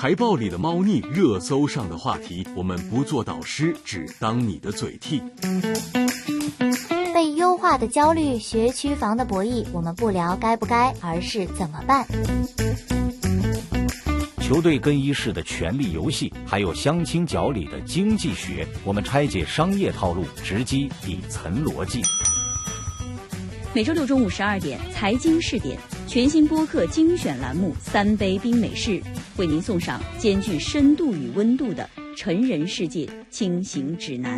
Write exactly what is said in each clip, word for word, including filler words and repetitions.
财报里的猫腻，热搜上的话题，我们不做导师，只当你的嘴替。 被优化的焦虑，学区房的博弈，我们不聊该不该，而是怎么办。 球队更衣室的权力游戏，还有相亲角里的经济学，我们拆解商业套路，直击底层逻辑。 每周六中午十二点，财经试点全新播客精选栏目《三杯冰美式》，为您送上兼具深度与温度的成人世界轻行指南。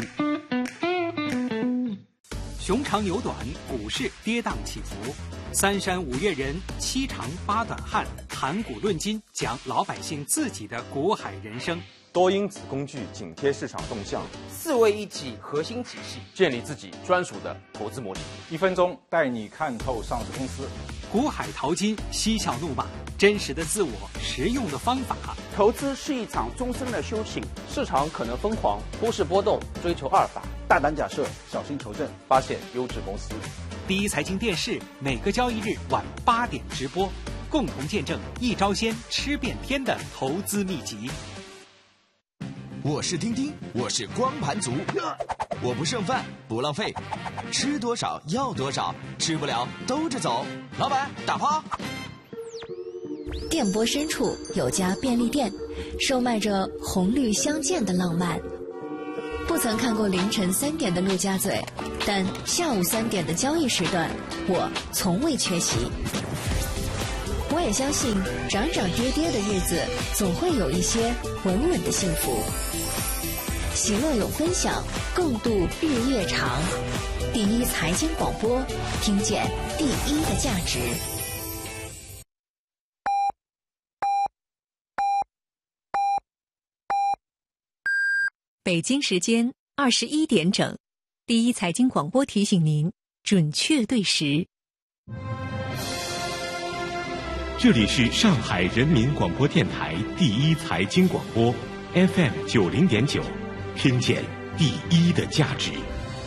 熊长牛短，股市跌宕起伏，三山五岳人，七长八短汉，谈股论金，讲老百姓自己的股海人生。 多因子工具紧贴市场动向， 四位一体核心体系， 建立自己专属的投资模型。 一分钟带你看透上市公司， 股海淘金，嬉笑怒骂，真实的自我，实用的方法。 投资是一场终身的修行，市场可能疯狂，股市波动，追求阿尔法， 大胆假设，小心求证， 发现优质公司。 第一财经电视每个交易日晚八点直播，共同见证一招鲜吃遍天的投资秘籍。 我是丁丁，我是光盘族，我不剩饭不浪费，吃多少要多少，吃不了兜着走。老板打趴。 电波深处有家便利店，售卖着红绿相间的浪漫。不曾看过凌晨三点的陆家嘴，但下午三点的交易时段，我从未缺席。我也相信涨涨跌跌的日子总会有一些稳稳的幸福。喜乐有分享，共度日月长。第一财经广播，听见第一的价值。 北京时间二十一点整，第一财经广播提醒您准确对时。 这里是上海人民广播电台第一财经广播 F M 九零点九，听见第一的价值。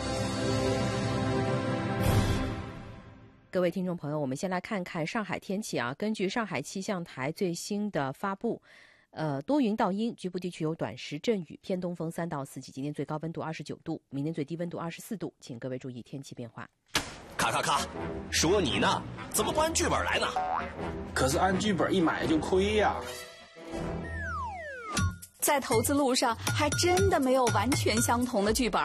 各位听众朋友，我们先来看看上海天气啊。根据上海气象台最新的发布，呃，多云到阴，局部地区有短时阵雨，偏东风三到四级。今天最高温度二十九度，明天最低温度二十四度，请各位注意天气变化。 咔咔咔，说你呢，怎么不按剧本来呢？ 可是按剧本一买就亏呀、啊。 在投资路上，还真的没有完全相同的剧本。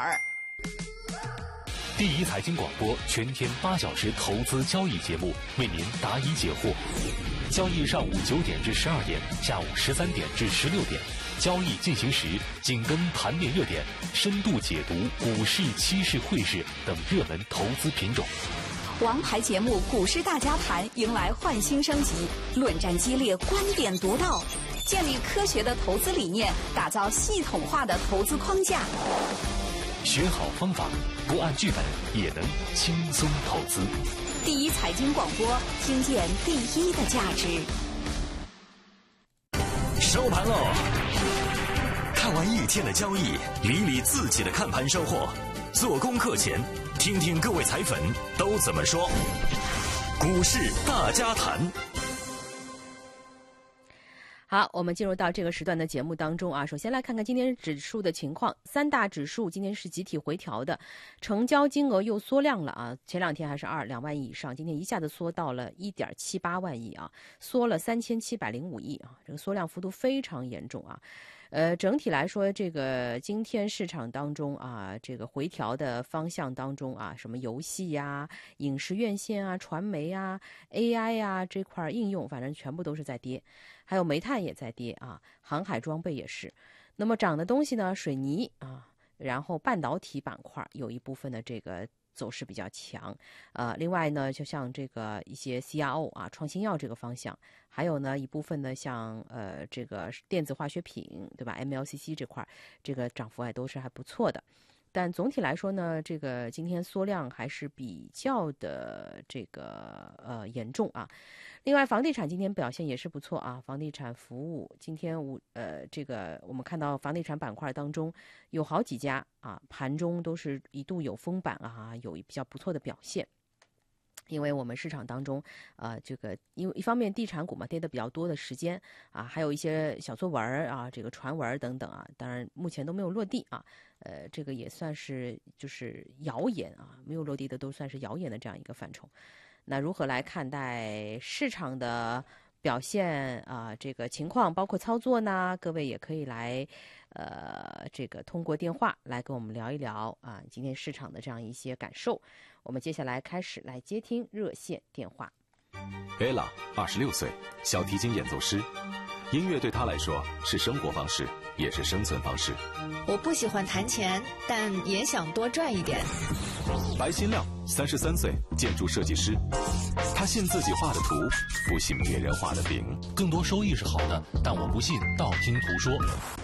第一财经广播全天八小时投资交易节目，为您答疑解惑。交易上午九点至十二点，下午十三点至十六点。交易进行时，紧跟盘面热点，深度解读股市、期市、汇市等热门投资品种。 王牌节目《股市大家谈》迎来焕新升级，论战激烈，观点独到，建立科学的投资理念，打造系统化的投资框架。 学好方法，不按剧本也能轻松投资。 第一财经广播，听见第一的价值。 收盘喽！看完一天的交易，理理自己的看盘收获。做功课前，听听各位财粉都怎么说。股市大家谈。 好，我们进入到这个时段的节目当中啊。首先来看看今天指数的情况，三大指数今天是集体回调的，成交金额又缩量了啊。前两天还是二两万亿以上，今天一下子缩到了一点七八万亿啊，缩了三千七百零五亿啊，这个缩量幅度非常严重啊。呃，整体来说，这个今天市场当中啊，这个回调的方向当中啊，什么游戏呀、影视院线啊、传媒啊、A I 啊这块应用，反正全部都是在跌。还有煤炭也在跌啊，航海装备也是。那么涨的东西呢，水泥啊，然后半导体板块有一部分的这个走势比较强。呃，另外呢，就像这个一些 C R O 啊、创新药这个方向，还有呢一部分呢像呃这个电子化学品，对吧 ？M L C C 这块，这个涨幅还都是还不错的。但总体来说呢，这个今天缩量还是比较的这个呃严重啊。另外，房地产今天表现也是不错啊，房地产服务今天五呃这个我们看到房地产板块当中有好几家啊，盘中都是一度有封板啊，有比较不错的表现。 因为我们市场当中，呃，这个因为一方面地产股嘛跌的比较多的时间啊，还有一些小作文啊，这个传闻等等啊，当然目前都没有落地啊，呃，这个也算是就是谣言啊，没有落地的都算是谣言的这样一个范畴。那如何来看待市场的表现啊、呃？这个情况包括操作呢？各位也可以来，呃，这个通过电话来跟我们聊一聊啊，今天市场的这样一些感受。我们接下来开始来接听热线电话。 Ella 二十六岁，小提琴演奏师，音乐对她来说是生活方式，也是生存方式。 我不喜欢弹钱，但也想多赚一点。 白新亮三十三岁，建筑设计师，他信自己画的图，不信别人画的饼。 更多收益是好的，但我不信道听途说。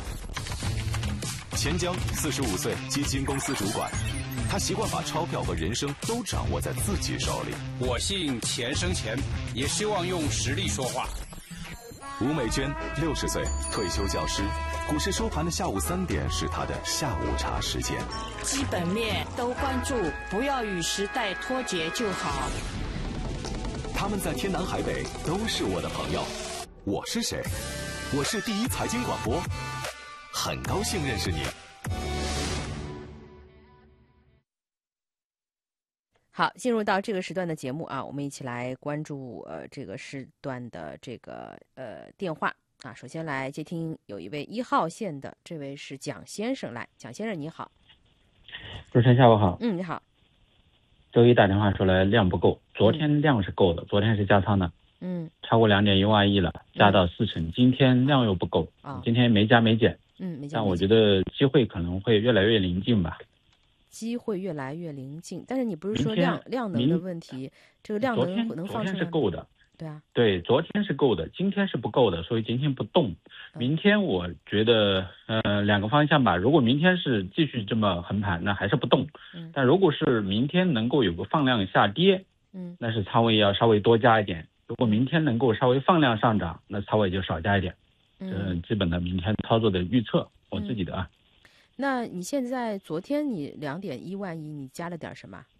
钱江四十五岁，基金公司主管，他习惯把钞票和人生都掌握在自己手里。 我信钱生钱，也希望用实力说话。 吴美娟六十岁，退休教师，股市收盘的下午三点是他的下午茶时间。 基本面都关注，不要与时代脱节就好。 他们在天南海北都是我的朋友。我是谁？我是第一财经广播，很高兴认识你。 好，进入到这个时段的节目啊，我们一起来关注呃这个时段的这个呃电话啊。首先来接听有一位一号线的，这位是蒋先生，来，蒋先生你好。 主持人下午好。 嗯，你好。 周一打电话说来量不够，昨天量是够的，昨天是加仓的， 嗯， 超过两点一万亿了，加到四成，今天量又不够， 啊， 今天没加没减， 嗯，没加没减， 但我觉得机会可能会越来越临近吧。 机会越来越临近，但是你不是说量量能的问题，这个量能能放出来？ 昨天是够的， 对啊， 对，昨天是够的，今天是不够的，所以今天不动。明天我觉得呃两个方向吧，如果明天是继续这么横盘，那还是不动。 嗯， 但如果是明天能够有个放量下跌， 嗯， 那是仓位要稍微多加一点。如果明天能够稍微放量上涨，那仓位就少加一点。嗯，这基本的明天操作的预测，我自己的啊。 嗯，那你现在昨天你两点一万亿，你加了点什么？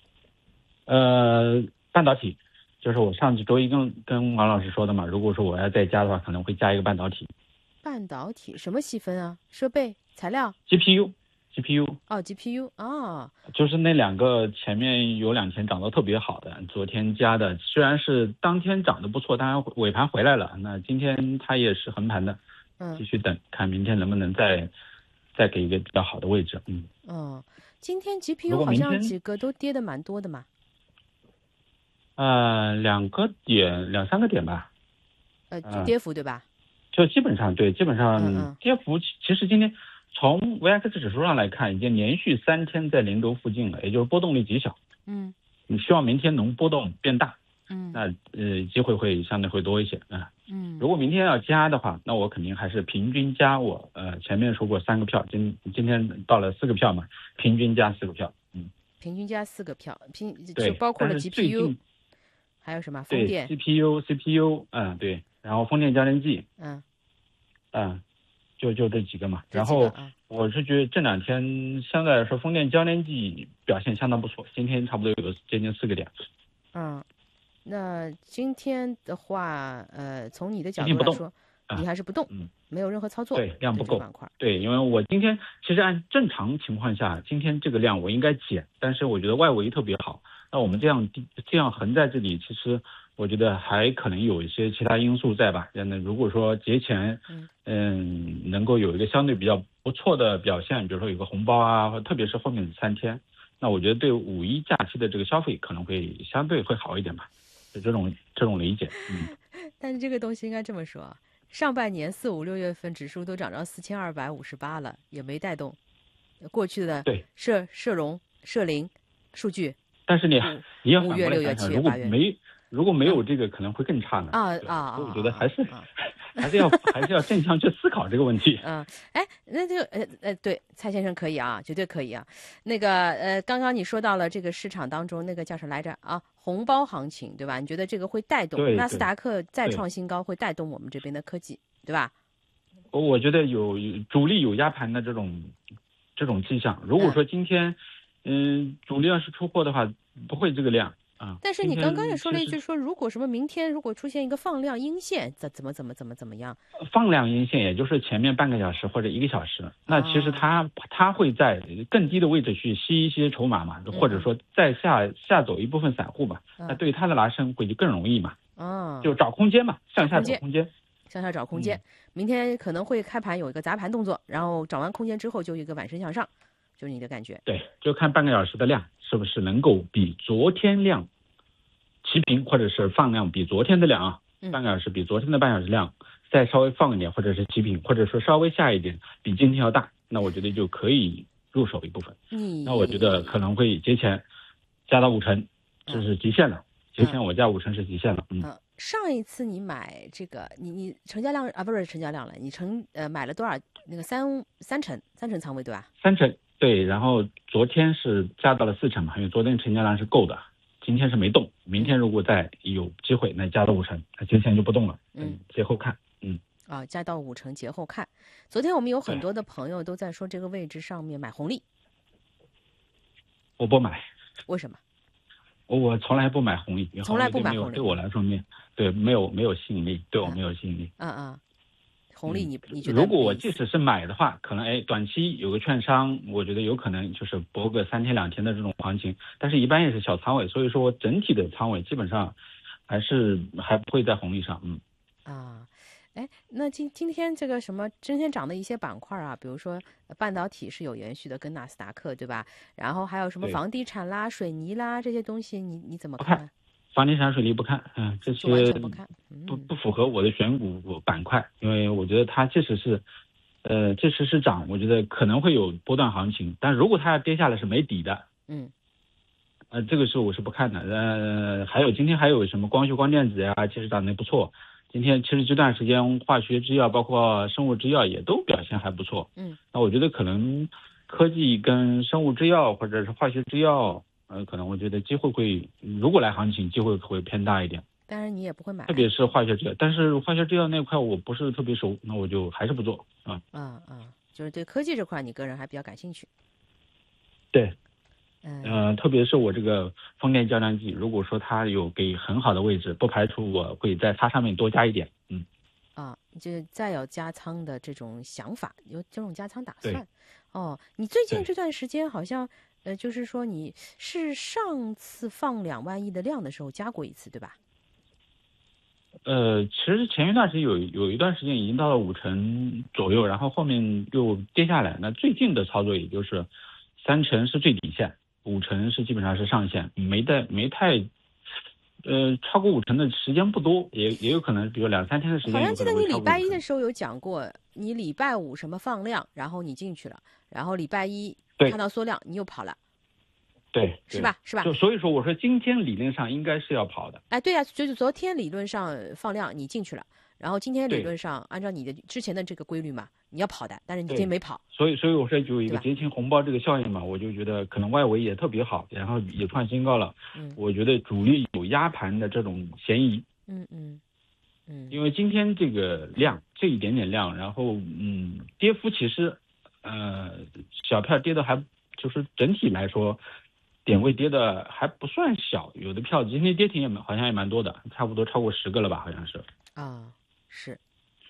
呃，半导体，就是我上次周一跟跟王老师说的嘛。如果说我要再加的话，可能会加一个半导体。 半导体什么细分啊？设备、材料 ？G P U。G P U 哦 ，G P U 哦， 就是那两个前面有两天涨得特别好的，昨天加的，虽然是当天涨得不错，当然尾盘回来了，那今天它也是横盘的， 嗯， 继续等看明天能不能再再给一个比较好的位置，嗯。 哦，今天 G P U 好像几个都跌得蛮多的嘛。 呃，两个点，两三个点吧。 呃，跌幅对吧？ 就基本上对，基本上跌幅其实今天。从 V I X 指数上来看，已经连续三天在零轴附近了，也就是波动率极小。 嗯， 你希望明天能波动变大。 嗯， 那呃机会会相对会多一些啊。 嗯， 如果明天要加的话，那我肯定还是平均加我呃前面说过三个票，今今天到了四个票嘛，平均加四个票。嗯， 平均加四个票，平就包括了 G P U， 还有什么风电 G P U、C P U， 嗯对，然后风电交联器， 嗯嗯。就就这几个嘛，然后我是觉得这两天相对来说风电交联器表现相当不错，今天差不多有接近四个点。 嗯，那今天的话，呃，从你的角度来说，你还是不动， 嗯， 没有任何操作， 对，量不够板块。 对，因为我今天其实按正常情况下，今天这个量我应该减，但是我觉得外围特别好，那我们这样这样横在这里，其实。我觉得还可能有一些其他因素在吧。那如果说节前，嗯, 嗯能够有一个相对比较不错的表现，比如说有个红包啊，特别是后面的三天，那我觉得对五一假期的这个消费可能会相对会好一点吧，就这种这种理解。嗯， 但是这个东西应该这么说，上半年四五六月份指数都涨到四千二百五十八了，也没带动过去的对社社融社零数据。 但是你你要五月六月七月八月没。如果没有这个，可能会更差呢。 啊啊！ 所以我觉得还是、啊、还是要还是要正向去思考这个问题。 嗯，哎，那这个呃呃，对，蔡先生可以啊，绝对可以啊。那个呃，刚刚你说到了这个市场当中那个叫什么来着啊？红包行情，对吧？你觉得这个会带动纳斯达克再创新高，会带动我们这边的科技，对吧？ 我觉得有主力有压盘的这种这种迹象。如果说今天嗯、呃、主力要是出货的话，不会这个量。 啊。 但是你刚刚也说了一句说，如果什么明天如果出现一个放量阴线，怎怎么怎么怎么怎么样？ 放量阴线也就是前面半个小时或者一个小时，那其实它它会在更低的位置去吸一些筹码嘛，或者说再下下走一部分散户嘛，那对它的拉升会就更容易嘛。 啊， 就找空间嘛，向下找空间， 向下找空间。嗯、明天可能会开盘有一个砸盘动作，然后找完空间之后就有一个晚升向上，就是你的感觉。 对，就看半个小时的量是不是能够比昨天量齐平，或者是放量比昨天的量啊，嗯、半个小时比昨天的半小时量再稍微放一点，或者是齐平，或者说稍微下一点，比今天要大，那我觉得就可以入手一部分。 嗯， 那我觉得可能会节前加到五成，这是极限了。嗯节前我加五成是极限了，嗯。 嗯，上一次你买这个，你你成交量啊，不是成交量了，你成呃买了多少？那个三三成三成仓位对吧？ 三成对，然后昨天是加到了四成嘛，因为昨天成交量是够的，今天是没动，明天如果再有机会，那加到五成，那节前就不动了，嗯，节后看，嗯。 啊，加到五成，节后看。昨天我们有很多的朋友都在说这个位置上面买红利， 我不买， 为什么？ 我从来不买红利， 从来不买红利， 对我来说没对没有没有吸引力，对我没有吸引力。 嗯嗯，红利你你觉得？ 如果我即使是买的话，可能哎短期有个券商，我觉得有可能就是博个三天两天的这种行情，但是一般也是小仓位，所以说我整体的仓位基本上还是还不会在红利上，嗯。 啊。哎，那今今天这个什么今天涨的一些板块啊，比如说半导体是有延续的，跟纳斯达克对吧？然后还有什么房地产啦、水泥啦这些东西，你你怎么看？ 看房地产、水泥不看，嗯，这些完全不看，嗯、 不不符合我的选股板块，因为我觉得它即使是，呃，即使是涨，我觉得可能会有波段行情，但如果它要跌下来是没底的， 嗯， 呃，这个是我是不看的。呃，还有今天还有什么光学光电子呀，其实涨得不错。今天其实这段时间化学制药包括生物制药也都表现还不错， 嗯， 那我觉得可能科技跟生物制药或者是化学制药，呃，可能我觉得机会会，如果来行情机会会偏大一点。 当然你也不会买， 特别是化学制药，但是化学制药那块我不是特别熟，那我就还是不做啊。 嗯嗯，就是对科技这块你个人还比较感兴趣。 对。呃，特别是我这个风电交量计，如果说它有给很好的位置，不排除我会在它上面多加一点，嗯。 啊，就是再有加仓的这种想法，有这种加仓打算。哦，你最近这段时间好像，呃，就是说你是上次放两万亿的量的时候加过一次，对吧？ 呃，其实前一段时间有有一段时间已经到了五成左右，然后后面又跌下来。那最近的操作也就是三成是最底线。五成是基本上是上限，没带没太，呃，超过五成的时间不多，也也有可能，比如两三天的时间。 好像记得你礼拜一的时候有讲过，你礼拜五什么放量，然后你进去了，然后礼拜一看到缩量，你又跑了。 对， 是吧？是吧？ 就所以说，我说今天理论上应该是要跑的。 哎，对呀、啊，就是昨天理论上放量你进去了，然后今天理论上按照你的之前的这个规律嘛。你要跑的，但是你今天没跑， 所以所以我说就有一个节庆红包这个效应嘛，我就觉得可能外围也特别好，然后也创新高了， 嗯， 我觉得主力有压盘的这种嫌疑， 嗯嗯嗯， 因为今天这个量这一点点量，然后嗯，跌幅其实呃小票跌的还就是整体来说点位跌的还不算小，有的票今天跌停也蛮好像也蛮多的，差不多超过十个了吧，好像是啊，是。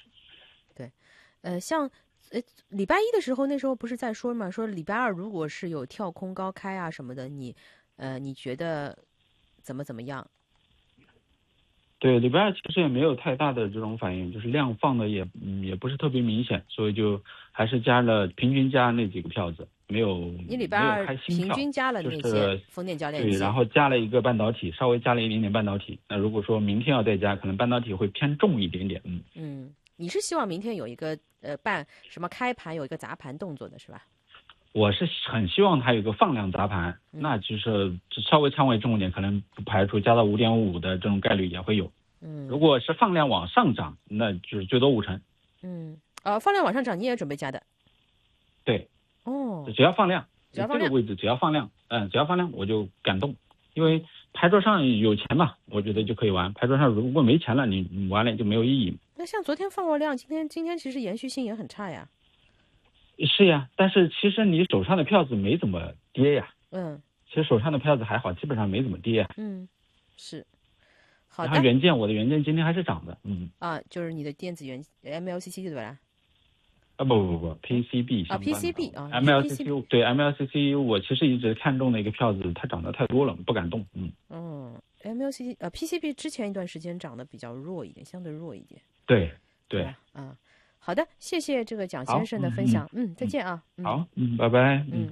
呃，像呃礼拜一的时候，那时候不是在说嘛，说礼拜二如果是有跳空高开啊什么的，你呃你觉得怎么怎么样？ 对，礼拜二其实也没有太大的这种反应，就是量放的也嗯也不是特别明显，所以就还是加了平均加那几个票子，没有你礼拜二平均加了那些风电教练机， 对，然后加了一个半导体，稍微加了一点点半导体。那如果说明天要再加，可能半导体会偏重一点点，嗯嗯。你是希望明天有一个呃半什么开盘有一个砸盘动作的是吧？ 我是很希望它有一个放量砸盘， 嗯、 那就是稍微仓位重一点，可能不排除加到五点五的这种概率也会有。 嗯， 如果是放量往上涨，那就是最多五成。 嗯，呃，放量往上涨你也准备加的？ 对。 哦。 只要放量， 只要放量， 这个位置只要放量，嗯，只要放量我就敢动，因为牌桌上有钱嘛，我觉得就可以玩。牌桌上如果没钱了，你你玩了就没有意义。 那像昨天放过量，今天今天其实延续性也很差呀。 是呀，但是其实你手上的票子没怎么跌呀。 嗯。 其实手上的票子还好，基本上没怎么跌呀。 嗯是。好的。 然后元件，我的元件今天还是涨的，嗯。 啊，就是你的电子元 M L C C 对吧？ 啊不不不 ，P C B 啊 P C B 啊 ，M L C C U 对 M L C C U， 我其实一直看中的一个票子，它涨得太多了，不敢动，嗯。 嗯 ，M L C C 呃 P C B 之前一段时间涨得比较弱一点，相对弱一点。 对对。 啊，好的，谢谢这个蒋先生的分享，嗯，再见啊。 好，嗯，拜拜， 嗯。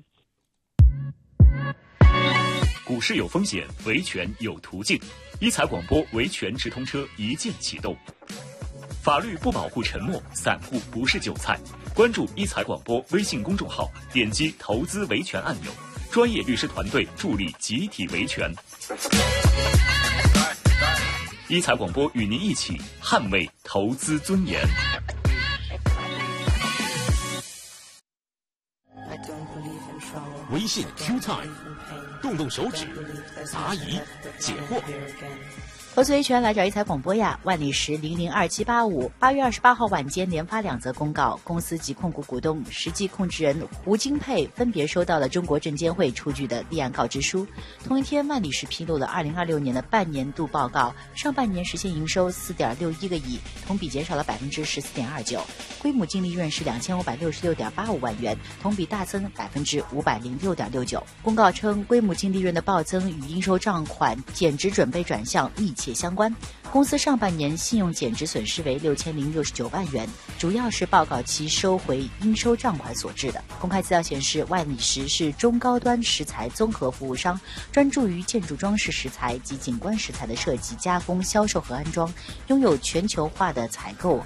股市有风险，维权有途径。一财广播维权直通车一键启动。法律不保护沉默，散户不是韭菜。关注一财广播微信公众号，点击投资维权按钮，专业律师团队助力集体维权。一财广播与您一起捍卫投资尊严。 微信 Q Time， 动动手指，答疑解惑。 投资维权来找一财广播呀，万里石零零二七八五，八月二十八号晚间连发两则公告，公司及控股股东、实际控制人胡金佩分别收到了中国证监会出具的立案告知书。同一天，万里石披露了二零二六年的半年度报告，上半年实现营收四点六一个亿，同比减少了百分之十四点二九，规模净利润是两千五百六十六点八五万元，同比大增百分之五百零六点六九。公告称，规模净利润的暴增与应收账款减值准备转向密切相关。公司上半年信用减值损失为六千零六十九万元，主要是报告期收回应收账款所致的。公开资料显示，万里石是中高端石材综合服务商，专注于建筑装饰石材及景观石材的设计、加工、销售和安装，拥有全球化的采购、